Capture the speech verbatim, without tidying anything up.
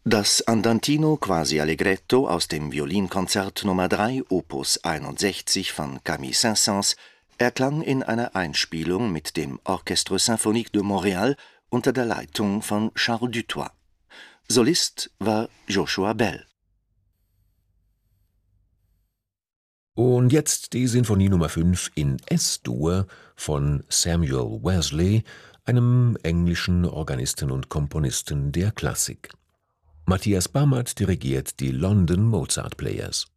Das Andantino quasi Allegretto aus dem Violinkonzert Nummer drei, Opus einundsechzig von Camille Saint-Saëns erklang in einer Einspielung mit dem Orchestre Symphonique de Montréal unter der Leitung von Charles Dutoit. Solist war Joshua Bell. Und jetzt die Sinfonie Nummer fünf in Es-Dur von Samuel Wesley, einem englischen Organisten und Komponisten der Klassik. Matthias Bamert dirigiert die London Mozart Players.